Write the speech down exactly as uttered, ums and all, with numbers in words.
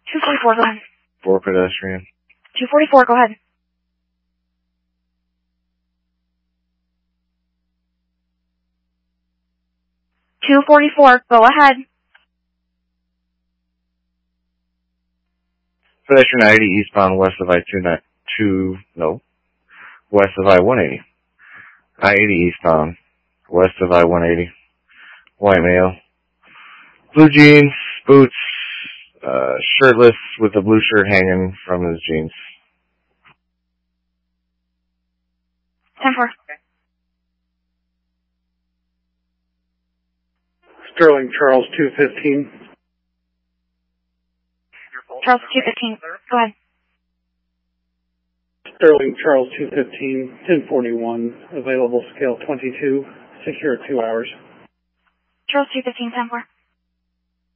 two forty-four, go ahead. four pedestrian. two forty-four, go ahead. two forty-four, go ahead. Pedestrian I eighty eastbound west of I two, no, west of I one eighty. I eighty eastbound west of I one eighty. White male. Blue jeans, boots, uh, shirtless with a blue shirt hanging from his jeans. ten four. Sterling Charles two fifteen. Charles two fifteen, go ahead. Sterling Charles two fifteen, ten forty-one, available scale twenty-two, secure two hours. Charles two fifteen, ten four.